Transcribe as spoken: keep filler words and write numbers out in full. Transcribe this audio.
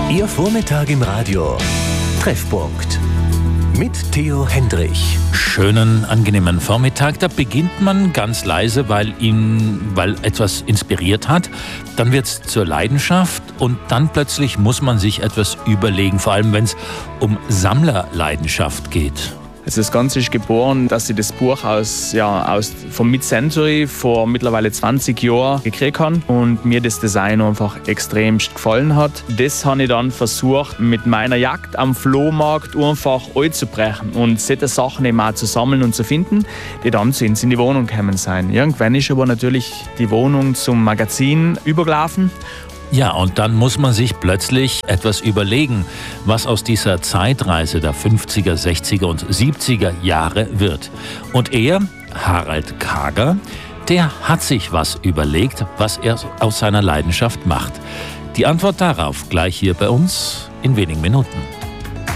Ihr Vormittag im Radio. Treffpunkt. Mit Theo Hendrich. Schönen, angenehmen Vormittag. Da beginnt man ganz leise, weil ihn, weil etwas inspiriert hat. Dann wird es zur Leidenschaft und dann plötzlich muss man sich etwas überlegen, vor allem wenn es um Sammlerleidenschaft geht. Also das Ganze ist geboren, dass ich das Buch aus, ja, aus, vom Mid-Century vor mittlerweile zwanzig Jahren gekriegt habe und mir das Design einfach extremst gefallen hat. Das habe ich dann versucht, mit meiner Jagd am Flohmarkt einfach einzubrechen und solche Sachen eben auch zu sammeln und zu finden, die dann zu uns in die Wohnung gekommen sind. Irgendwann ist aber natürlich die Wohnung zum Magazin übergelaufen. Ja, und dann muss man sich plötzlich etwas überlegen, was aus dieser Zeitreise der fünfziger, sechziger und siebziger Jahre wird. Und er, Harald Kager, der hat sich was überlegt, was er aus seiner Leidenschaft macht. Die Antwort darauf gleich hier bei uns in wenigen Minuten.